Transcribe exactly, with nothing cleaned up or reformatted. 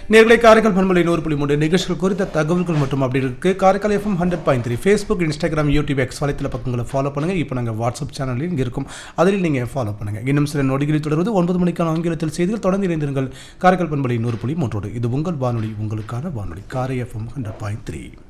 நேர்களை காரைக்கால் பண்பலை நூறு புள்ளி மூன்று நிகழ்ச்சிகள் குறித்த தகவல்கள் மற்றும் அப்படி இருக்கு. Karaikal FM hundred point three Facebook, Instagram, YouTube, X வலைத்தள பக்கங்களை ஃபாலோ பண்ணுங்க. இப்போ நாங்கள் வாட்ஸ்அப் சேனலில் இங்கே இருக்கும், அதில் நீங்கள் ஃபாலோ பண்ணுங்க. இன்னும் சில நொடிகளில் தொடர்வது ஒன்பது மணிக்கான ஆங்கிலத்தில் செய்திகள். தொடர்ந்து இணைந்திருங்கள் காரைக்கால் பண்பலை நூறு புள்ளி மூன்றோடு. இது உங்கள் வானொலி, உங்களுக்கான வானொலி, காரை எஃப்எம் ஹண்ட்ரட் பாயிண்ட் த்ரீ.